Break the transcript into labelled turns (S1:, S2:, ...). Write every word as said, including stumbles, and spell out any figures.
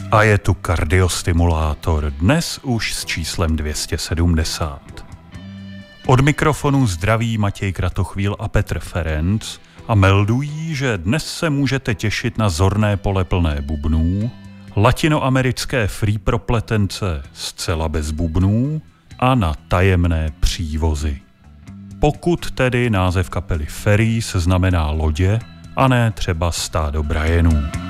S1: A je tu kardiostimulátor, dnes už s číslem dvě stě sedmdesát. Od mikrofonu zdraví Matěj Kratochvíl a Petr Ferenc a meldují, že dnes se můžete těšit na zorné pole plné bubnů, latinoamerické free propletence zcela bez bubnů a na tajemné přívozy. Pokud tedy název kapely Ferries znamená lodě a ne třeba stádo Brianů.